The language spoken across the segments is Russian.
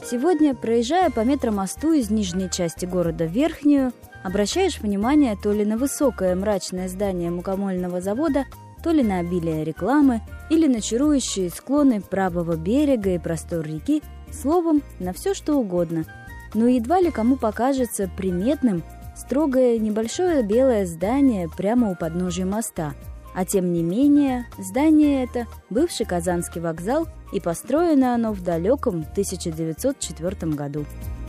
Сегодня, проезжая по метромосту из нижней части города в верхнюю, обращаешь внимание то ли на высокое мрачное здание мукомольного завода, то ли на обилие рекламы, или на чарующие склоны правого берега и простор реки, словом, на все что угодно. Но едва ли кому покажется приметным строгое небольшое белое здание прямо у подножия моста. А тем не менее, здание это – бывший Казанский вокзал, и построено оно в далеком 1904 году.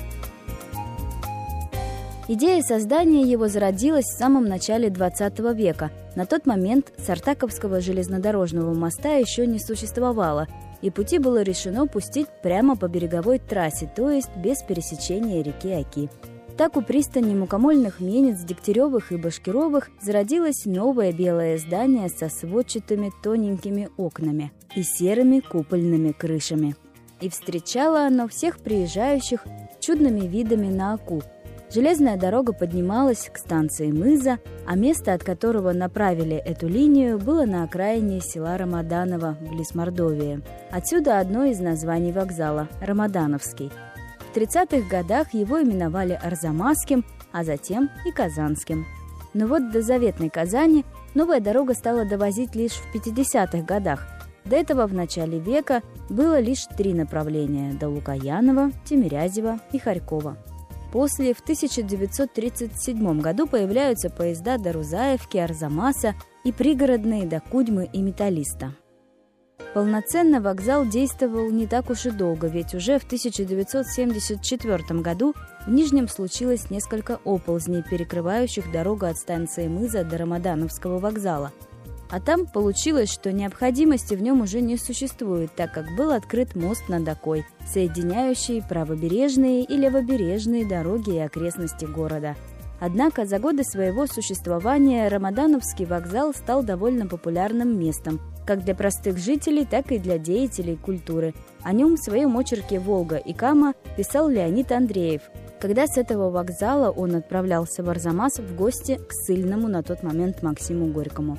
Идея создания его зародилась в самом начале XX века. На тот момент Сартаковского железнодорожного моста еще не существовало, и пути было решено пустить прямо по береговой трассе, то есть без пересечения реки Оки. Так у пристани мукомольных мельниц Дегтяревых и Башкировых зародилось новое белое здание со сводчатыми тоненькими окнами и серыми купольными крышами. И встречало оно всех приезжающих чудными видами на Оку. Железная дорога поднималась к станции Мыза, а место, от которого направили эту линию, было на окраине села Рамаданово, близ Мордовии. Отсюда одно из названий вокзала – Рамадановский. В 30-х годах его именовали Арзамасским, а затем и Казанским. Но вот до заветной Казани новая дорога стала довозить лишь в 50-х годах. До этого в начале века было лишь 3 направления – до Лукоянова, Тимирязева и Харькова. После, в 1937 году, появляются поезда до Рузаевки, Арзамаса и пригородные до Кудьмы и Металлиста. Полноценно вокзал действовал не так уж и долго, ведь уже в 1974 году в Нижнем случилось несколько оползней, перекрывающих дорогу от станции Мыза до Рамадановского вокзала. А там получилось, что необходимости в нем уже не существует, так как был открыт мост над Окой, соединяющий правобережные и левобережные дороги и окрестности города. Однако за годы своего существования Рамадановский вокзал стал довольно популярным местом, как для простых жителей, так и для деятелей культуры. О нем в своем очерке «Волга и Кама» писал Леонид Андреев, когда с этого вокзала он отправлялся в Арзамас в гости к ссыльному на тот момент Максиму Горькому.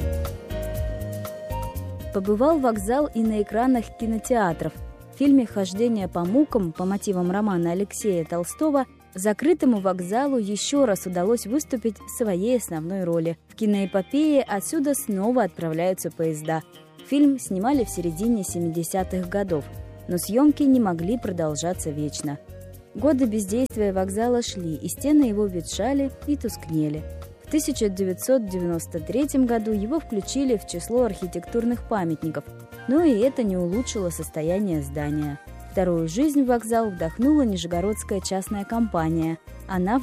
Побывал вокзал и на экранах кинотеатров. В фильме «Хождение по мукам» по мотивам романа Алексея Толстого закрытому вокзалу еще раз удалось выступить в своей основной роли. В киноэпопее отсюда снова отправляются поезда. Фильм снимали в середине 70-х годов, но съемки не могли продолжаться вечно. Годы бездействия вокзала шли, и стены его ветшали и тускнели. В 1993 году его включили в число архитектурных памятников, но и это не улучшило состояние здания. Вторую жизнь в вокзал вдохнула нижегородская частная компания. Она